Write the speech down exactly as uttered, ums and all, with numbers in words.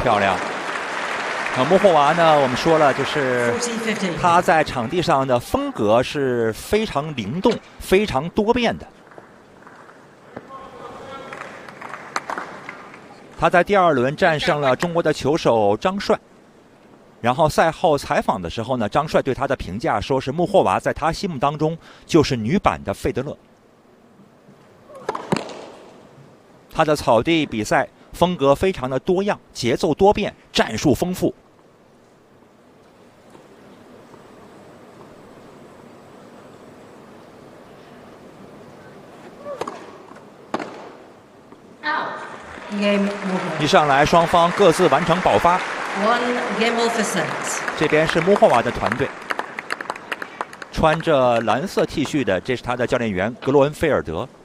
漂亮。啊，穆霍娃呢，我们说了，就是他在场地上的风格是非常灵动、非常多变的。他在第二轮战胜了中国的球手张帅。然后赛后采访的时候呢，张帅对他的评价说是穆霍娃在他心目当中就是女版的费德勒。他的草地比赛风格非常的多样，节奏多变，战术丰富。一上来双方各自完成爆发。这边是穆霍娃的团队，穿着蓝色 T 恤的，这是他的教练员格罗恩菲尔德。